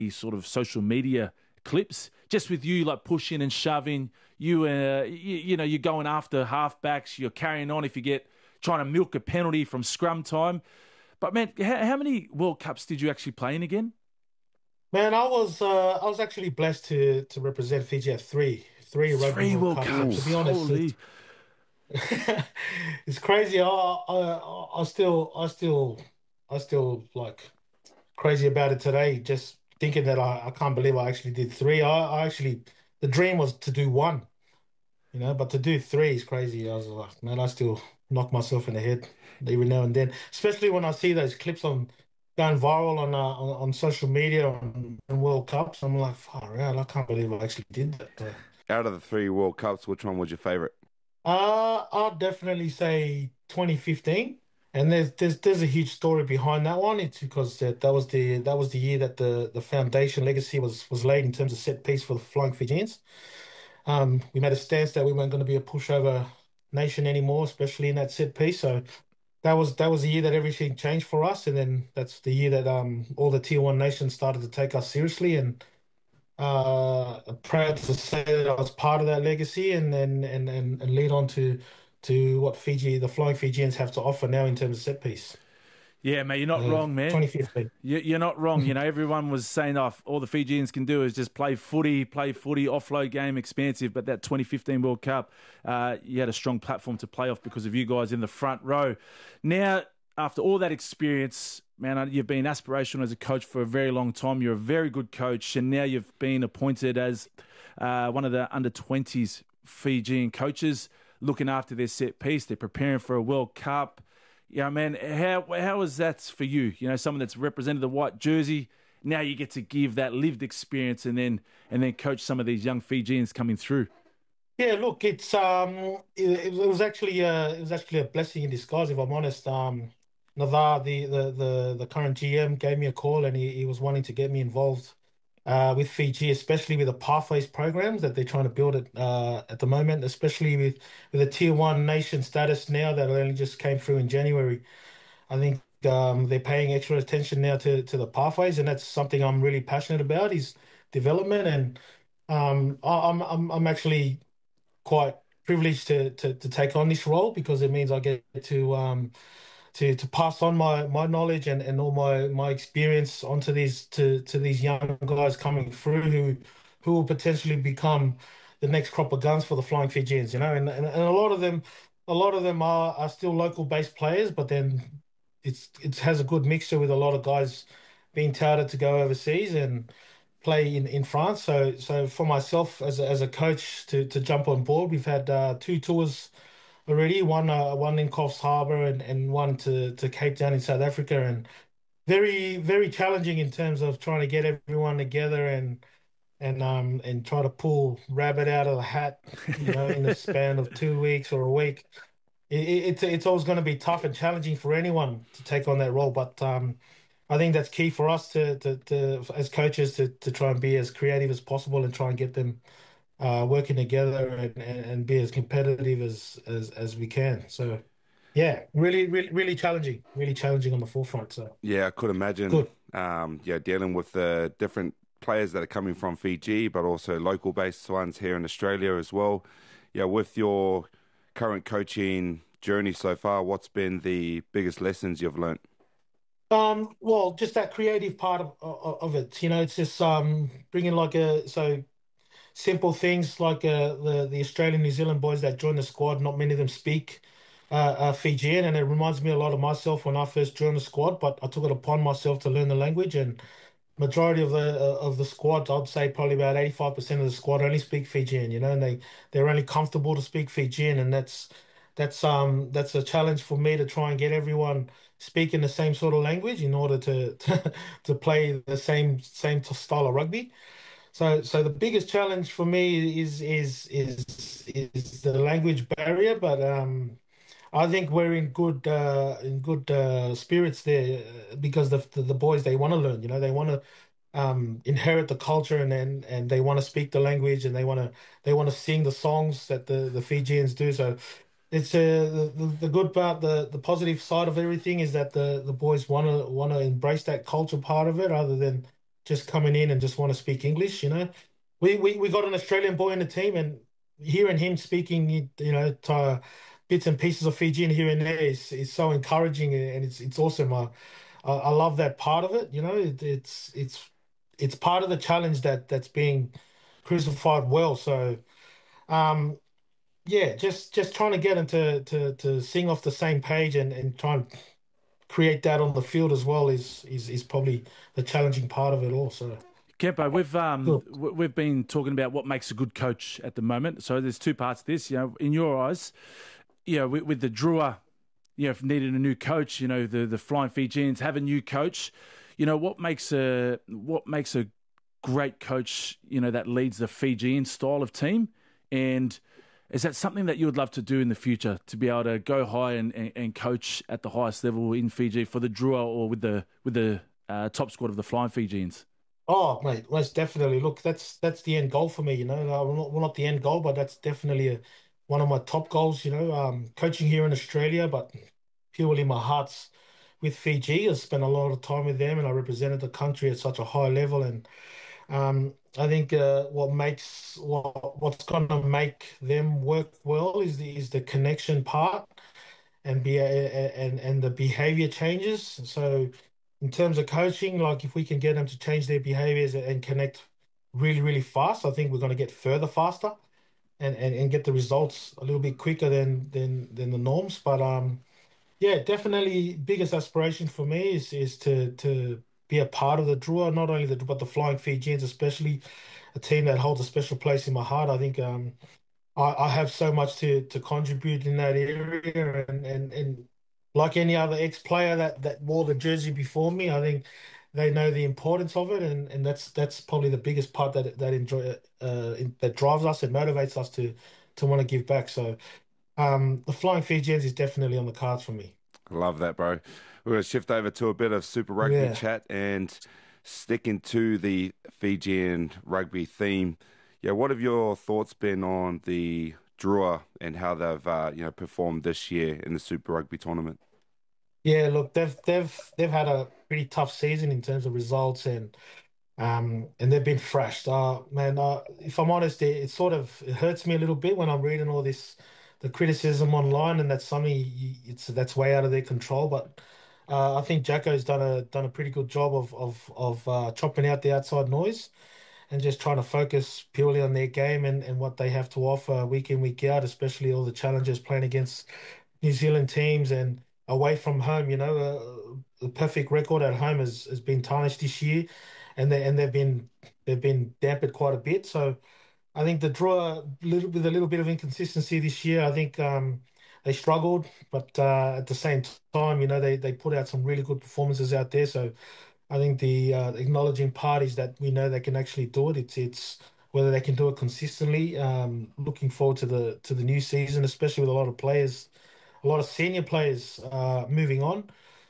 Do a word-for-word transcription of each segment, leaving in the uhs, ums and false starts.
sort of social media clips, just with you like pushing and shoving. You, uh, you, you know, you're going after halfbacks. You're carrying on if you get trying to milk a penalty from scrum time. But man, how, how many World Cups did you actually play in again? Man, I was uh, I was actually blessed to to represent Fiji at three three Rugby Three World World Cups, and to be Cups. honest, Holy. it's it's crazy. I, I I still I still I still like crazy about it today. Just thinking that I, I can't believe I actually did three. I, I actually the dream was to do one, you know, but to do three is crazy. I was like, man, I still knock myself in the head every now and then, especially when I see those clips on going viral on uh, on, on social media on, on World Cups. I'm like, far out, I can't believe I actually did that. Uh, Out of the three World Cups, which one was your favorite? uh, I'd definitely say twenty fifteen. And there's there's there's a huge story behind that one. It's because that, that was the that was the year that the the foundation legacy was was laid in terms of set piece for the Flying Fijians. Um, we made a stance that we weren't going to be a pushover nation anymore, especially in that set piece. So that was that was the year that everything changed for us, and then that's the year that um all the tier one nations started to take us seriously. And uh, I'm proud to say that I was part of that legacy, and and and and, and lead on to to what Fiji, the Flying Fijians, have to offer now in terms of set piece. Yeah, mate, you're not Uh, wrong, man. twenty fifteen. You- You're not wrong. You know, everyone was saying, oh, all the Fijians can do is just play footy, play footy, offload game, expansive. But that twenty fifteen World Cup, uh, you had a strong platform to play off because of you guys in the front row. Now, after all that experience, man, uh, you've been aspirational as a coach for a very long time. You're a very good coach. And now you've been appointed as uh, one of the under twenties Fijian coaches, looking after their set piece. They're preparing for a World Cup. Yeah, man, how how is that for you? You know, someone that's represented the white jersey. Now you get to give that lived experience and then and then coach some of these young Fijians coming through. Yeah, look, it's um, it, it was actually uh, it was actually a blessing in disguise, if I'm honest. Um, Navar, the the the the current G M, gave me a call, and he, he was wanting to get me involved uh, with Fiji, especially with the pathways programs that they're trying to build it uh, at the moment, especially with with a tier one nation status now that only just came through in January. I think um, they're paying extra attention now to to the pathways, and that's something I'm really passionate about is development. And um, I, I'm I'm I'm actually quite privileged to, to to take on this role because it means I get to um to to pass on my my knowledge and, and all my my experience onto these to to these young guys coming through who who will potentially become the next crop of guns for the Flying Fijians, you know, and and, and a lot of them a lot of them are are still local based players, but then it's it has a good mixture with a lot of guys being touted to go overseas and play in, in France. So so for myself as a, as a coach to to jump on board, we've had uh, two tours already. One uh, one in Coffs Harbour and, and one to to Cape Town in South Africa, and very very challenging in terms of trying to get everyone together and and um and try to pull rabbit out of the hat, you know, in the span of two weeks or a week. It, it, it's it's always going to be tough and challenging for anyone to take on that role, but um. I think that's key for us to, to, to as coaches to, to try and be as creative as possible and try and get them uh, working together and, and, and be as competitive as, as as we can. So yeah, really, really, really challenging, really challenging on the forefront. So Yeah, I could imagine, good. um, yeah, dealing with the different players that are coming from Fiji, but also local-based ones here in Australia as well. Yeah, with your current coaching journey so far, what's been the biggest lessons you've learnt? Um, well, just that creative part of, of, of it, you know, it's just um, bringing like a so simple things like uh, the the Australian New Zealand boys that join the squad. Not many of them speak uh, uh, Fijian, and it reminds me a lot of myself when I first joined the squad. But I took it upon myself to learn the language, and majority of the uh, of the squad, I'd say probably about eighty-five percent of the squad only speak Fijian, you know, and they they're only comfortable to speak Fijian, and that's that's um that's a challenge for me to try and get everyone speaking the same sort of language in order to to, to play the same same style of rugby. So, so the biggest challenge for me is is is is the language barrier, but um, I think we're in good uh, in good uh, spirits there uh, because the, the the boys they want to learn, you know, they want to um, inherit the culture and and, and they want to speak the language and they want to they want to sing the songs that the the Fijians do. So it's uh, the, the the good part, the the positive side of everything is that the the boys want to want to embrace that culture part of it, rather than just coming in and just want to speak English. You know, we we, we got an Australian boy in the team, and hearing him speaking, you, you know, to, bits and pieces of Fijian here and there is is so encouraging, and it's it's awesome. I, I I love that part of it. You know, it, it's it's it's part of the challenge that that's being crucified well. So. Um, yeah, just just trying to get them to to to sing off the same page and and try and create that on the field as well is is is probably the challenging part of it all. So, Kempo, we've um Cool. w- we've been talking about what makes a good coach at the moment. So there's two parts to this. You know, in your eyes, you know, with, with the Drua, you know, if needed a new coach, you know, the the Flying Fijians have a new coach. You know, what makes a what makes a great coach, you know, that leads the Fijian style of team, and is that something that you would love to do in the future, to be able to go high and, and, and coach at the highest level in Fiji for the Drua or with the with the uh, top squad of the Flying Fijians? Oh, mate, most definitely. Look, that's that's the end goal for me. You know, uh, well, not, well, not the end goal, but that's definitely a, one of my top goals. You know, um, coaching here in Australia, but purely my heart's with Fiji. I spent a lot of time with them, and I represented the country at such a high level. And um, I think uh, what makes what what's going to make them work well is the is the connection part and be and and the behavior changes. So in terms of coaching, like if we can get them to change their behaviors and connect really, really fast, I think we're going to get further faster and, and, and get the results a little bit quicker than than than the norms. But um yeah, definitely biggest aspiration for me is is to to be a part of the Drua, not only the but the Flying Fijians, especially a team that holds a special place in my heart. I think um I, I have so much to to contribute in that area, and and and like any other ex-player that that wore the jersey before me, I think they know the importance of it, and and that's that's probably the biggest part that that enjoy uh in, that drives us and motivates us to to want to give back. So um the Flying Fijians is definitely on the cards for me. I love that, bro. We're going to shift over to a bit of Super Rugby Yeah. chat and sticking to the Fijian rugby theme. Yeah, what have your thoughts been on the Drua and how they've uh, you know performed this year in the Super Rugby tournament? Yeah, look, they've they've they've had a pretty tough season in terms of results, and Um, and they've been thrashed. Uh, man, uh, if I'm honest, it, it sort of it hurts me a little bit when I'm reading all this, the criticism online, and that's something you, it's that's way out of their control. But uh, I think Jacko's done a done a pretty good job of of of uh, chopping out the outside noise and just trying to focus purely on their game and, and what they have to offer week in, week out, especially all the challenges playing against New Zealand teams and away from home. You know, uh, the perfect record at home has, has been tarnished this year, and they and they've been they've been dampened quite a bit. So I think the draw little with a little bit of inconsistency this year. I think um, they struggled, but uh, at the same time, you know, they they put out some really good performances out there. So I think the uh, acknowledging parties that we know they can actually do it. It's it's whether they can do it consistently. Um, looking forward to the to the new season, especially with a lot of players, a lot of senior players uh, moving on.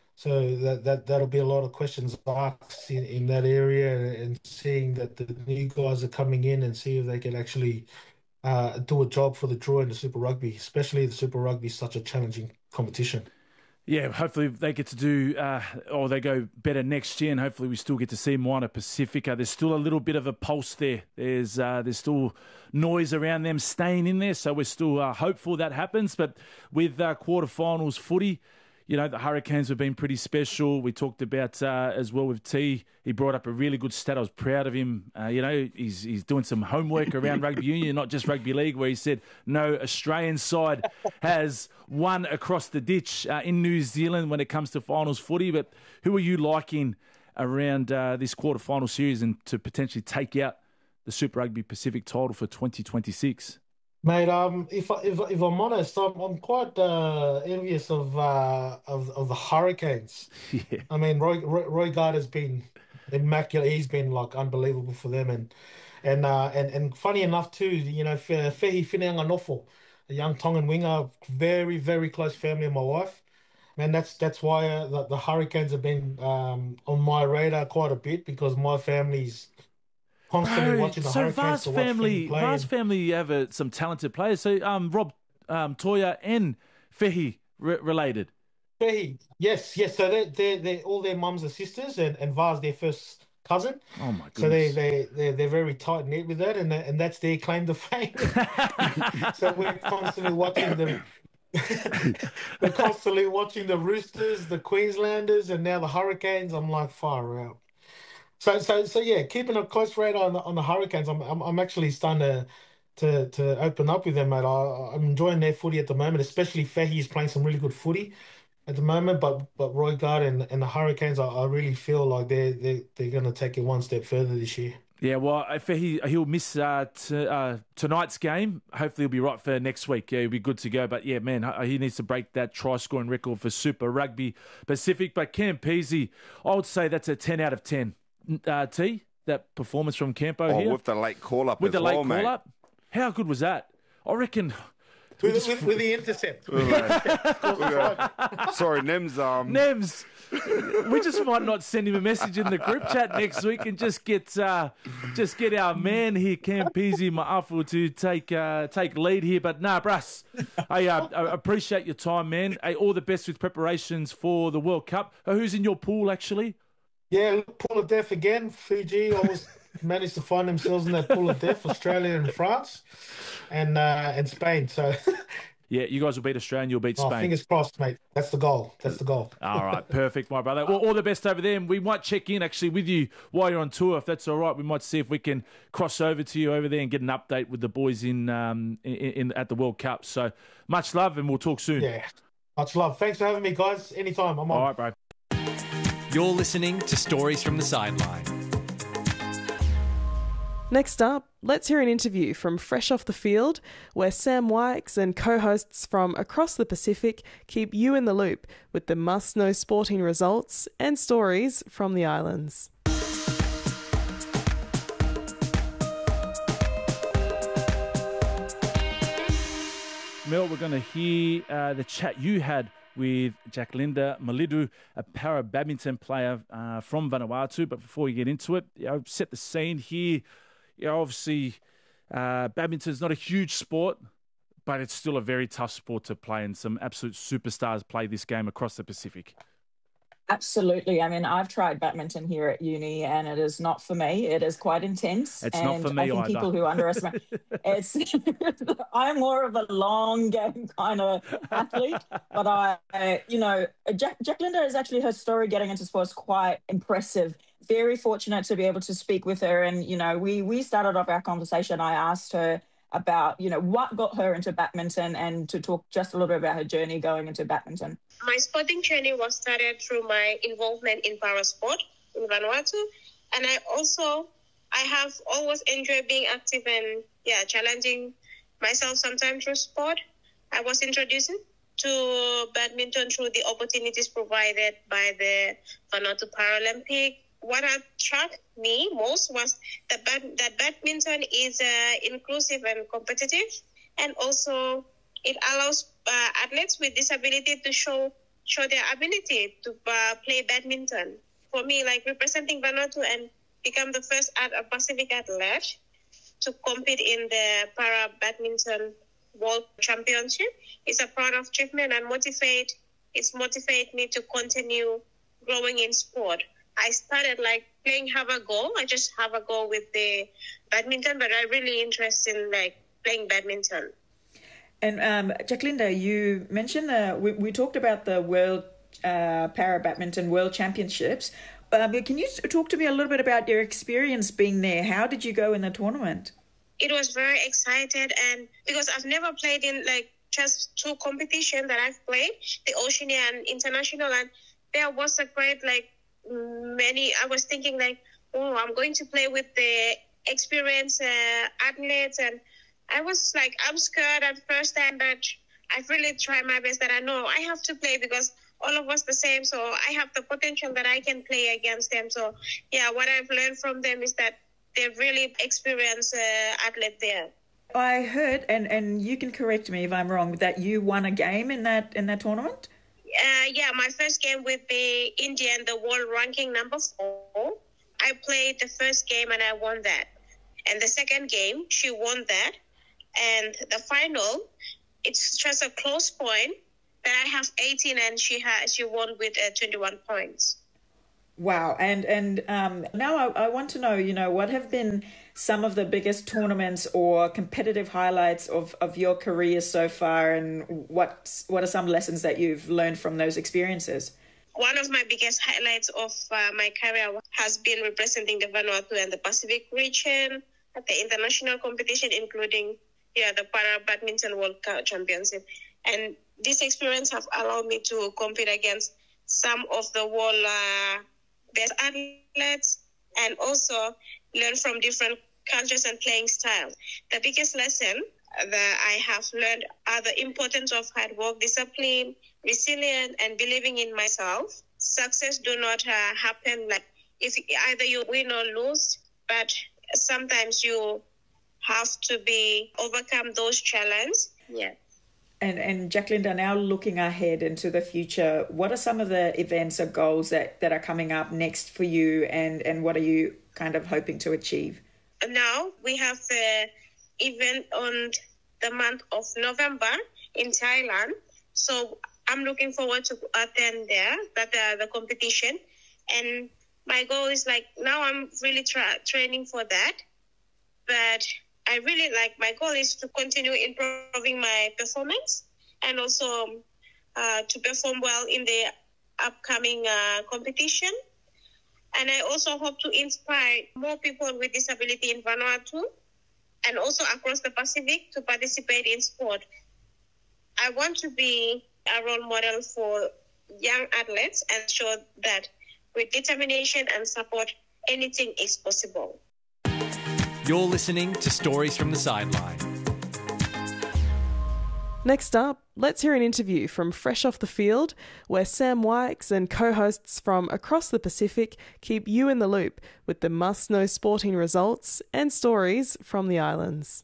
So that that that'll be a lot of questions asked in, in that area, and, and seeing that the new guys are coming in and see if they can actually uh, do a job for the draw in the Super Rugby, especially the Super Rugby is such a challenging competition. Yeah, hopefully they get to do, uh, or they go better next year, and hopefully we still get to see Moana Pacifica. There's still a little bit of a pulse there. There's uh, there's still noise around them staying in there, so we're still uh, hopeful that happens. But with uh, quarterfinals footy, you know, the Hurricanes have been pretty special. We talked about uh, as well with T. He brought up a really good stat. I was proud of him. Uh, you know, he's he's doing some homework around rugby union, not just rugby league, where he said no Australian side has won across the ditch uh, in New Zealand when it comes to finals footy. But who are you liking around uh, this quarterfinal series and to potentially take out the Super Rugby Pacific title for twenty twenty-six? Mate, um, if I, if if I'm honest, I'm I'm quite uh, envious of uh of of the Hurricanes. Yeah. I mean, Roy Roy, Roy Gardner's been immaculate. He's been like unbelievable for them, and and uh and and funny enough too, you know, Fe- Fehi Fineanganofo, a young Tongan winger, very very close family of my wife. Man, that's that's why uh, the, the Hurricanes have been um on my radar quite a bit because my family's constantly Bro, watching the so Hurricanes vast to watch Fehi family, play. vast And family, you have uh, some talented players. So um, Rob um, Toya and Fehi re- related. Fehi, yes, yes. So they they they all their mums are sisters, and and Var's their first cousin. Oh my So they goodness. they they they're very tight knit with that, and and that's their claim to fame. So we're constantly watching them. We're constantly watching the Roosters, the Queenslanders, and now the Hurricanes. I'm like far out. So so so yeah, keeping a close radar on the on the Hurricanes. I'm I'm, I'm actually starting to to to open up with them, mate. I, I'm enjoying their footy at the moment, especially Fahey's playing some really good footy at the moment. But but Roy Gard and, and the Hurricanes, I, I really feel like they're they they're going to take it one step further this year. Yeah, well, if he, he'll miss uh, t- uh, tonight's game. Hopefully he'll be right for next week. Yeah, he'll be good to go. But, yeah, man, he needs to break that try-scoring record for Super Rugby Pacific. But Campese, I would say that's a ten out of ten. Uh, T, that performance from Campo oh, here. with the late call-up With as the late well, mate. call-up. How good was that? I reckon... With, just... with, with the intercept. Sorry, Nems. Um... Nems, we just might not send him a message in the group chat next week and just get uh, just get our man here, Campese Ma'afu, to take uh, take lead here. But nah, Brass, I, uh, I appreciate your time, man. Hey, all the best with preparations for the World Cup. Uh, who's in your pool, actually? Yeah, pool of death again. Fiji always managed to find themselves in that pool of death. Australia and France, and uh, and Spain. So. Yeah, you guys will beat Australia and you'll beat Spain. Oh, fingers crossed, mate. That's the goal. That's the goal. All right, perfect, my brother. Well, all the best over there. And we might check in, actually, with you while you're on tour, if that's all right. We might see if we can cross over to you over there and get an update with the boys in, um, in, in at the World Cup. So much love, and we'll talk soon. Yeah, much love. Thanks for having me, guys. Anytime. I'm on. All right, bro. You're listening to Stories from the Sideline. Next up, let's hear an interview from Fresh Off the Field, where Sam Wykes and co-hosts from across the Pacific keep you in the loop with the must-know sporting results and stories from the islands. Mel, we're going to hear uh, the chat you had with Jacklinda Malidu, a para badminton player uh, from Vanuatu. But before we get into it, you know, set the scene here. You know, obviously, uh, badminton is not a huge sport, but it's still a very tough sport to play, and some absolute superstars play this game across the Pacific. Absolutely. I mean, I've tried badminton here at uni, and it is not for me. It is quite intense. It's and not for me I think either. People who underestimate it's. I'm more of a long game kind of athlete, but I, I you know, Jack, Jacklinda is actually, her story getting into sports quite impressive. Very fortunate to be able to speak with her, and you know, we we started off our conversation. I asked her about, you know, what got her into badminton, and to talk just a little bit about her journey going into badminton. My sporting journey was started through my involvement in parasport in Vanuatu, and I also I have always enjoyed being active and yeah challenging myself sometimes through sport. I was introduced to badminton through the opportunities provided by the Vanuatu Paralympic. What attracted me most was that bad, that badminton is uh, inclusive and competitive, and also it allows uh, athletes with disability to show show their ability to uh, play badminton. For me, like representing Vanuatu and become the first at a Pacific athlete to compete in the Para Badminton World Championship is a proud achievement and motivate. It's motivate me to continue growing in sport. I started like playing have a go. I just have a go with the badminton, but I'm really interested in like playing badminton. And um, Jacklinda, you mentioned uh, we we talked about the World uh, Para Badminton World Championships. Um, can you talk to me a little bit about your experience being there? How did you go in the tournament? It was very excited, and because I've never played in like just two competitions that I've played, the Oceania and International, and there was a great like many. I was thinking like, oh, I'm going to play with the experienced uh, athletes, and I was like, I'm scared at first time, but I've really tried my best that I know I have to play because all of us the same. So I have the potential that I can play against them. So yeah, what I've learned from them is that they're really experienced uh, athlete there. I heard, and, and you can correct me if I'm wrong, that you won a game in that in that tournament? Uh, yeah, my first game with the Indian, the world ranking number four. I played the first game and I won that. And the second game, she won that. And the final, it's just a close point that I have eighteen and she has she won with uh, twenty-one points. Wow. And and um, now I, I want to know, you know, what have been some of the biggest tournaments or competitive highlights of, of your career so far, and what what are some lessons that you've learned from those experiences? One of my biggest highlights of uh, my career has been representing the Vanuatu and the Pacific region at the international competition, including yeah, the Para Badminton World Cup Championship. And this experience have allowed me to compete against some of the world uh, best athletes and also learn from different cultures and playing styles. The biggest lesson that I have learned are the importance of hard work, discipline, resilience, and believing in myself. Success do not uh, happen like if either you win or lose, but sometimes you have to be overcome those challenges. Yeah. And and Jacqueline, now looking ahead into the future, what are some of the events or goals that, that are coming up next for you, and, and what are you kind of hoping to achieve? Now we have the event on the month of November in Thailand. So I'm looking forward to attend there, that uh, the competition. And my goal is like, now I'm really tra- training for that. But I really like, my goal is to continue improving my performance and also uh, to perform well in the upcoming uh, competition. And I also hope to inspire more people with disability in Vanuatu and also across the Pacific to participate in sport. I want to be a role model for young athletes and show that with determination and support, anything is possible. You're listening to Stories from the Sideline. Next up, let's hear an interview from Fresh Off the Field, where Sam Wykes and co-hosts from across the Pacific keep you in the loop with the must-know sporting results and stories from the islands.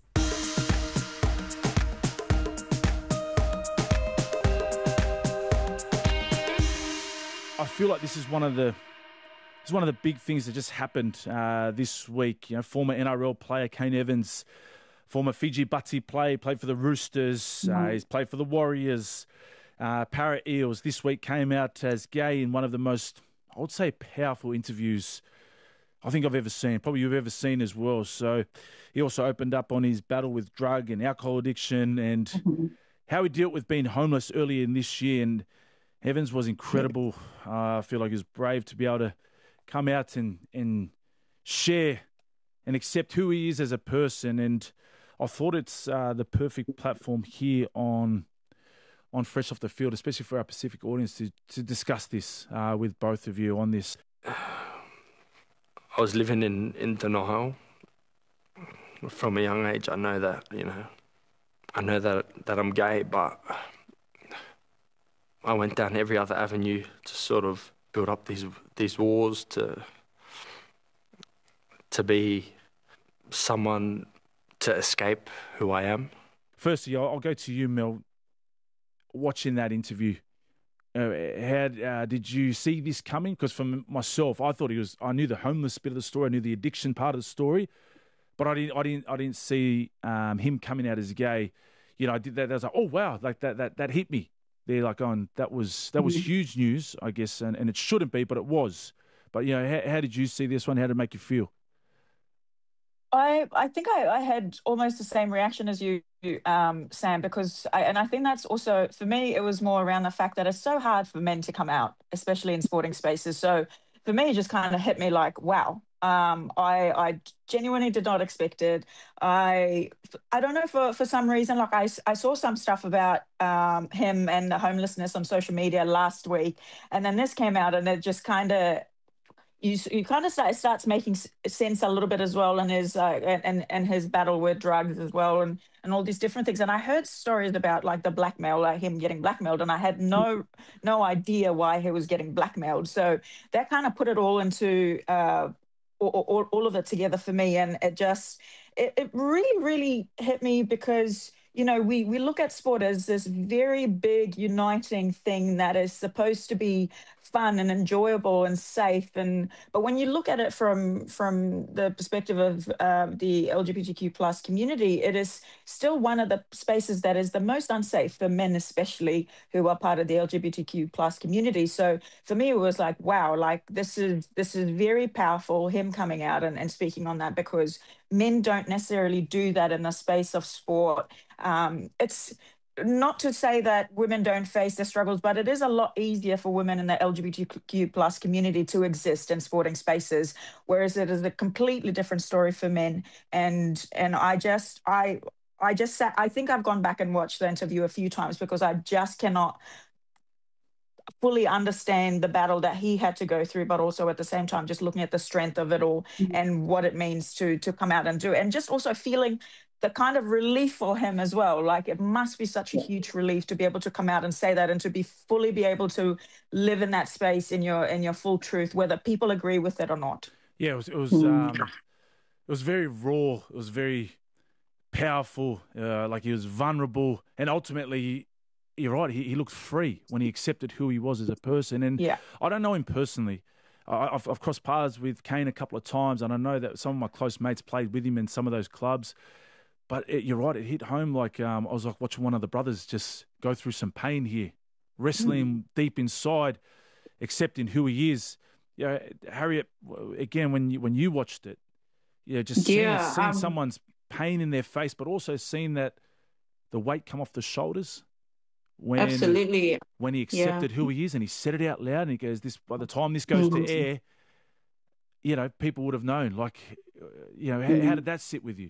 I feel like this is one of the it's one of the big things that just happened uh, this week. You know, former N R L player Kane Evans, former Fiji Batsy player, played for the Roosters. Mm-hmm. Uh, he's played for the Warriors, uh, Para Eels. This week came out as gay in one of the most, I would say, powerful interviews I think I've ever seen, probably you've ever seen as well. So he also opened up on his battle with drug and alcohol addiction and mm-hmm. how he dealt with being homeless earlier in this year. And Evans was incredible. Uh, I feel like he was brave to be able to come out and, and share and accept who he is as a person. And I thought it's uh, the perfect platform here on on Fresh Off the Field, especially for our Pacific audience, to, to discuss this uh, with both of you on this. I was living in, in Denohau. From a young age, I know that, you know, I know that that I'm gay, but I went down every other avenue to sort of build up these these walls to to be someone to escape who I am. Firstly, I'll, I'll go to you, Mel. Watching that interview, uh, how uh, did you see this coming? Because for myself, I thought he was. I knew the homeless bit of the story. I knew the addiction part of the story, but I didn't. I didn't. I didn't see um, him coming out as gay. You know, I did that. I was like, oh wow, like that. That that hit me. They're like, on that was that was huge news, I guess, and, and it shouldn't be, but it was. But you know, how, how did you see this one? How did it make you feel? I I think I, I had almost the same reaction as you, um, Sam, because I, and I think that's also, for me, it was more around the fact that it's so hard for men to come out, especially in sporting spaces. So for me, it just kind of hit me like, wow. Um, I I genuinely did not expect it. I I don't know, for, for some reason, like I, I saw some stuff about um, him and the homelessness on social media last week, and then this came out, and it just kind of you you kind of start starts making sense a little bit as well, and his uh, and and his battle with drugs as well, and and all these different things. And I heard stories about like the blackmail, like him getting blackmailed, and I had no no idea why he was getting blackmailed. So that kind of put it all into. Uh, All, all, all of it together for me, and it just it, it really really hit me because you know, we, we look at sport as this very big uniting thing that is supposed to be fun and enjoyable and safe. And but when you look at it from from the perspective of um, the L G B T Q plus community, it is still one of the spaces that is the most unsafe for men, especially who are part of the L G B T Q plus community. So for me, it was like, wow, like this is this is very powerful, him coming out and, and speaking on that, because men don't necessarily do that in the space of sport. Um, it's not to say that women don't face their struggles, but it is a lot easier for women in the L G B T Q plus community to exist in sporting spaces, whereas it is a completely different story for men. And and I just I I just sat, I think I've gone back and watched the interview a few times because I just cannot fully understand the battle that he had to go through, but also at the same time just looking at the strength of it all and what it means to to come out and do it, and just also feeling the kind of relief for him as well. Like it must be such a huge relief to be able to come out and say that, and to be fully be able to live in that space in your in your full truth, whether people agree with it or not. Yeah, it was it was um, it was very raw. It was very powerful. Uh, like he was vulnerable, and ultimately, you're right. He, he looked free when he accepted who he was as a person. And yeah. I don't know him personally. I, I've, I've crossed paths with Kane a couple of times, and I know that some of my close mates played with him in some of those clubs. But it, you're right, it hit home like um, I was like watching one of the brothers just go through some pain here, wrestling mm. deep inside, accepting who he is. You know, Harriet, again, when you, when you watched it, you know, just seeing, yeah, seeing um, someone's pain in their face, but also seeing that the weight come off the shoulders. When, absolutely. When he accepted yeah. who he is, and he said it out loud, and he goes, "This by the time this goes mm. to air, you know, people would have known." Like, you know, mm. how, how did that sit with you?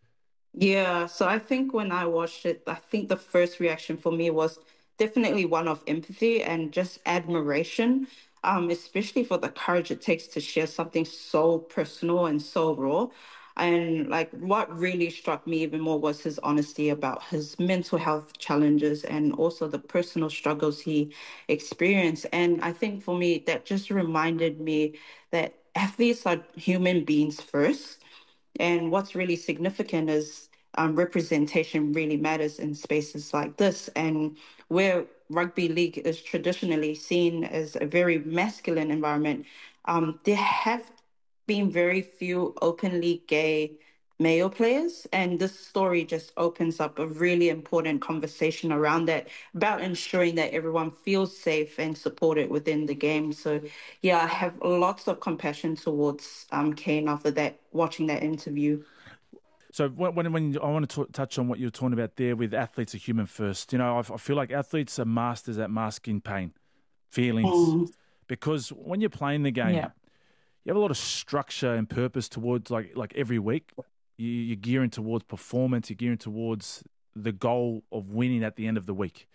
Yeah, so I think when I watched it, I think the first reaction for me was definitely one of empathy and just admiration, um, especially for the courage it takes to share something so personal and so raw. And like what really struck me even more was his honesty about his mental health challenges and also the personal struggles he experienced. And I think for me, that just reminded me that athletes are human beings first. And what's really significant is um, representation really matters in spaces like this. And where rugby league is traditionally seen as a very masculine environment, um, there have been very few openly gay male players. And this story just opens up a really important conversation around that, about ensuring that everyone feels safe and supported within the game. So, yeah, I have lots of compassion towards um, Kane after that, watching that interview. So when when I want to t- touch on what you were talking about there with athletes are human first. You know, I, I feel like athletes are masters at masking pain, feelings, mm. because when you're playing the game, yeah. you have a lot of structure and purpose towards like like every week. You, you're gearing towards performance. You're gearing towards the goal of winning at the end of the week,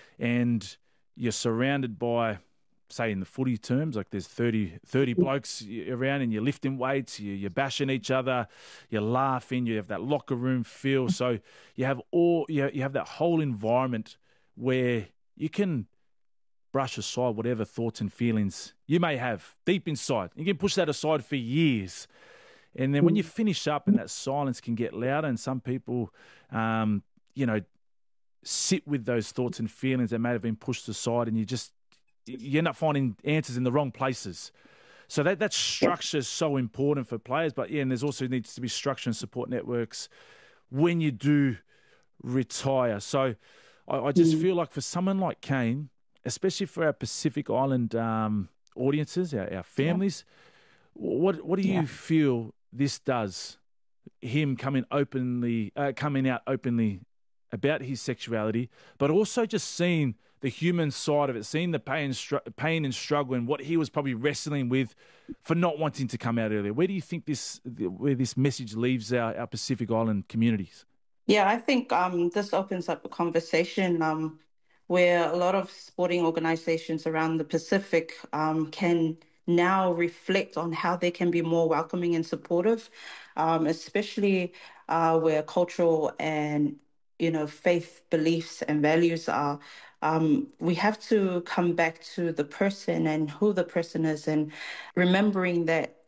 and you're surrounded by, say in the footy terms, like there's thirty, thirty blokes around and you're lifting weights, you, you're bashing each other, you're laughing, you have that locker room feel. So you have all you, you have that whole environment where you can brush aside whatever thoughts and feelings you may have deep inside. You can push that aside for years. And then when you finish up and that silence can get louder, and some people, um, you know, sit with those thoughts and feelings that may have been pushed aside, and you just, you end up finding answers in the wrong places. So that, that structure is so important for players. But, yeah, and there's also needs to be structure and support networks when you do retire. So I, I just mm. feel like for someone like Kane, especially for our Pacific Island um, audiences, our, our families, yeah. what what do you yeah. feel this does, him coming openly, uh, coming out openly about his sexuality, but also just seeing the human side of it, seeing the pain, str- pain and struggle, and what he was probably wrestling with for not wanting to come out earlier. Where do you think this, where this message leaves our, our Pacific Island communities? Yeah, I think um, this opens up a conversation um, where a lot of sporting organizations around the Pacific um, can now reflect on how they can be more welcoming and supportive, um, especially uh, where cultural and you know, faith beliefs and values are. Um, we have to come back to the person and who the person is, and remembering that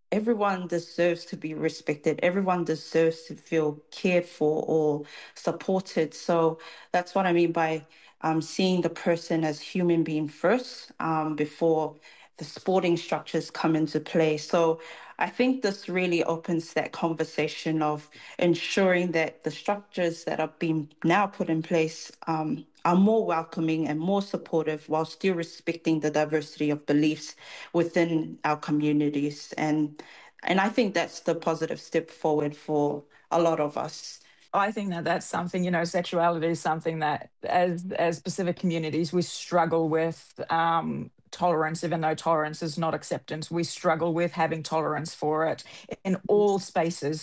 everyone deserves to be respected. Everyone deserves to feel cared for or supported. So that's what I mean by um, seeing the person as human being first um, before the sporting structures come into play. So I think this really opens that conversation of ensuring that the structures that are being now put in place um, are more welcoming and more supportive while still respecting the diversity of beliefs within our communities. And and I think that's the positive step forward for a lot of us. I think that that's something, you know, sexuality is something that as as Pacific communities, we struggle with um, tolerance, even though tolerance is not acceptance. We struggle with having tolerance for it in all spaces.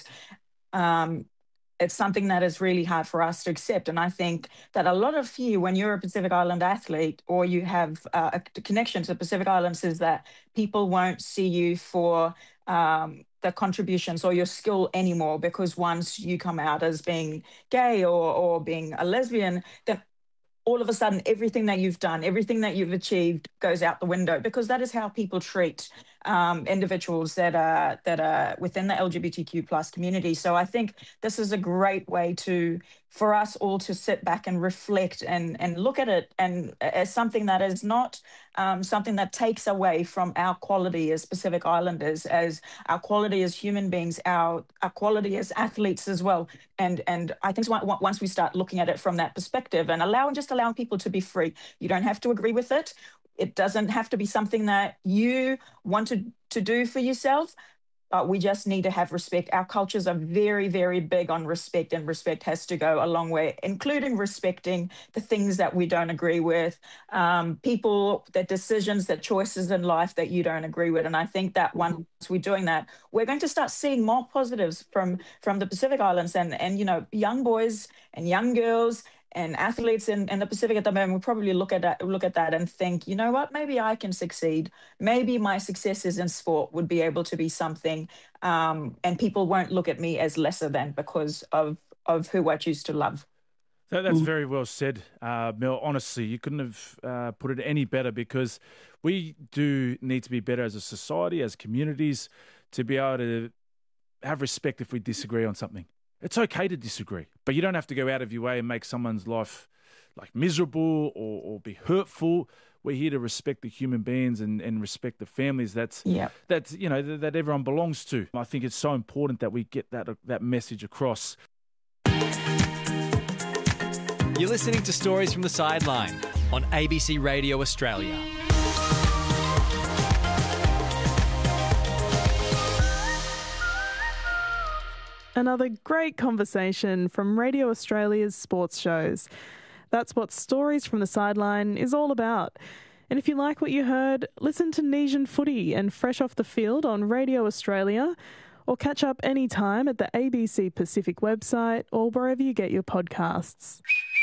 Um, it's something that is really hard for us to accept. And I think that a lot of you, when you're a Pacific Island athlete or you have uh, a connection to the Pacific Islands, is that people won't see you for um, the contributions or your skill anymore, because once you come out as being gay or, or being a lesbian, then all of a sudden everything that you've done, everything that you've achieved goes out the window, because that is how people treat um, individuals that are that are within the L G B T Q plus community. So I think this is a great way to for us all to sit back and reflect and and look at it and as something that is not um, something that takes away from our quality as Pacific Islanders, as our quality as human beings, our our quality as athletes as well. And and I think once we start looking at it from that perspective and allowing just allowing people to be free, you don't have to agree with it. It doesn't have to be something that you want to, to do for yourself, but we just need to have respect. Our cultures are very, very big on respect, and respect has to go a long way, including respecting the things that we don't agree with, um, people, their decisions, their choices in life that you don't agree with. And I think that once we're doing that, we're going to start seeing more positives from, from the Pacific Islands, and, and, you know, young boys and young girls and athletes in, in the Pacific at the moment will probably look at that, look at that and think, you know what, maybe I can succeed. Maybe my successes in sport would be able to be something, um, and people won't look at me as lesser than because of, of who I choose to love. That, that's very well said, uh, Mel. Honestly, you couldn't have uh, put it any better, because we do need to be better as a society, as communities, to be able to have respect if we disagree on something. It's okay to disagree, but you don't have to go out of your way and make someone's life like miserable or, or be hurtful. We're here to respect the human beings and, and respect the families that's yep. that's you know that, that everyone belongs to. I think it's so important that we get that that message across. You're listening to Stories from the Sideline on A B C Radio Australia. Another great conversation from Radio Australia's sports shows. That's what Stories from the Sideline is all about. And if you like what you heard, listen to Nesian Footy and Fresh Off the Field on Radio Australia, or catch up anytime at the A B C Pacific website or wherever you get your podcasts.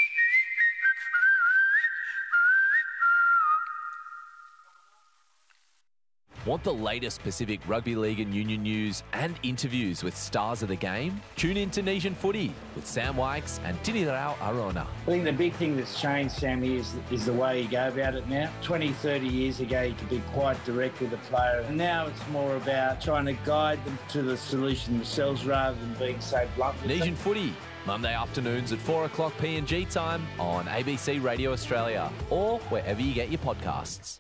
Want the latest Pacific Rugby League and Union news and interviews with stars of the game? Tune in to Nesian Footy with Sam Wykes and Tinirao Arona. I think the big thing that's changed, Sammy, is, is the way you go about it now. twenty, thirty years ago, you could be quite direct with a player. And now it's more about trying to guide them to the solution themselves rather than being so blunt. Nesian Footy, Monday afternoons at four o'clock P N G time on A B C Radio Australia or wherever you get your podcasts.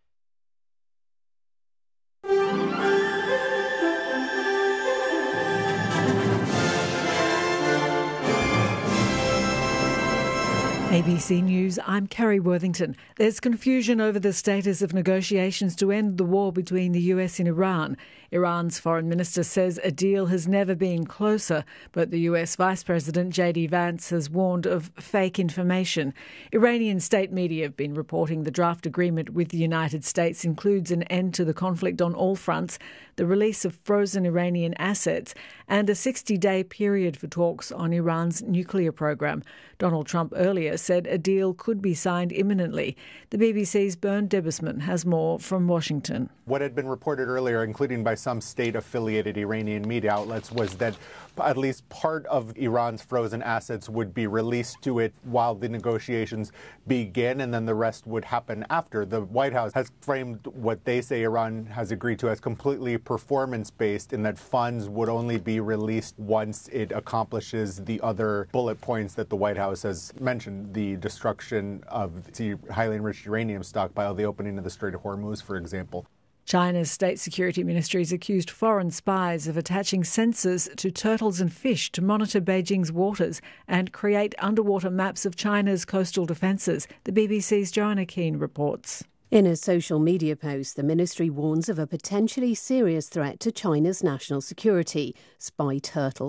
A B C News, I'm Carrie Worthington. There's confusion over the status of negotiations to end the war between the U S and Iran. Iran's foreign minister says a deal has never been closer, but the U S Vice President J D Vance has warned of fake information. Iranian state media have been reporting the draft agreement with the United States includes an end to the conflict on all fronts, the release of frozen Iranian assets, and a sixty-day period for talks on Iran's nuclear program. Donald Trump earlier said a deal could be signed imminently. The B B C's Bernd Debusman has more from Washington. What had been reported earlier, including by some state-affiliated Iranian media outlets, was that at least part of Iran's frozen assets would be released to it while the negotiations begin, and then the rest would happen after. The White House has framed what they say Iran has agreed to as completely performance-based in that funds would only be released once it accomplishes the other bullet points that the White House has mentioned, the destruction of the highly enriched uranium stockpile, the opening of the Strait of Hormuz, for example. China's state security ministry has accused foreign spies of attaching sensors to turtles and fish to monitor Beijing's waters and create underwater maps of China's coastal defences. The B B C's Joanna Keane reports. In a social media post, the ministry warns of a potentially serious threat to China's national security. Spy turtles